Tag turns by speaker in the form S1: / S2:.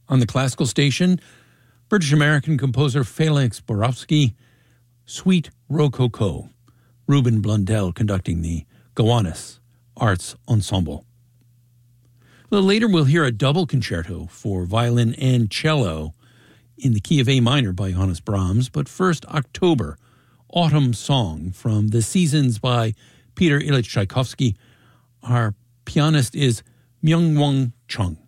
S1: On the classical station, British-American composer Felix Borowski, Suite Rococo, Ruben Blundell conducting the Gowanus Arts Ensemble. A little later, we'll hear a double concerto for violin and cello in the key of A minor by Johannes Brahms, but first, October, Autumn Song from The Seasons by Peter Ilyich Tchaikovsky. Our pianist is Myung-Whun Chung.